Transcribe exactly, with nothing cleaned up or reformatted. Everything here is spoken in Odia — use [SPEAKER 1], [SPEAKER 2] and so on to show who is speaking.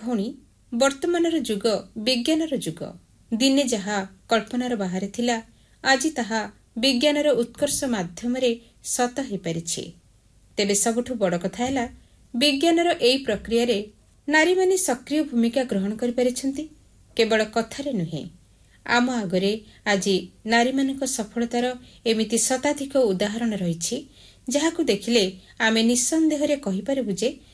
[SPEAKER 1] ଭଉଣୀ, ବର୍ତ୍ତମାନର ଯୁଗ ବିଜ୍ଞାନର ଯୁଗ। ଦିନେ ଯାହା କଳ୍ପନାର ବାହାରେ ଥିଲା, ଆଜି ତାହା ବିଜ୍ଞାନର ଉତ୍କର୍ଷ ମାଧ୍ୟମରେ ସତ ହୋଇପାରିଛି। ତେବେ ସବୁଠୁ ବଡ଼ କଥା ହେଲା, ବିଜ୍ଞାନର ଏହି ପ୍ରକ୍ରିୟାରେ ନାରୀମାନେ ସକ୍ରିୟ ଭୂମିକା ଗ୍ରହଣ କରିପାରିଛନ୍ତି। କେବଳ କଥାରେ ନୁହେଁ, ଆମ ଆଗରେ ଆଜି ନାରୀମାନଙ୍କ ସଫଳତାର ଏମିତି ଶତାଧିକ ଉଦାହରଣ ରହିଛି, ଯାହାକୁ ଦେଖିଲେ ଆମେ ନିଃସନ୍ଦେହରେ କହିପାରିବୁ ଯେ